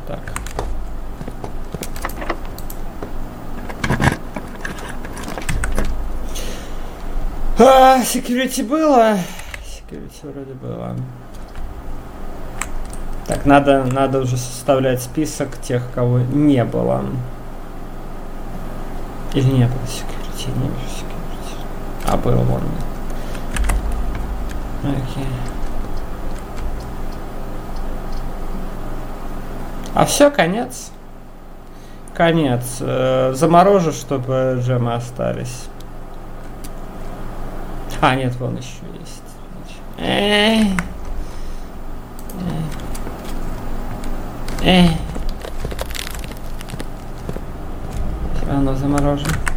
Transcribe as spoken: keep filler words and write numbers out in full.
Так. А, security было. Security вроде было. Так, надо, надо уже составлять список тех, кого не было. Или не было security? Не вижу security. А, был вон. Окей. А все, конец. Конец. Э, заморожу, чтобы джемы остались. А, нет, вон еще есть. Эй. Эй. Все равно заморожу.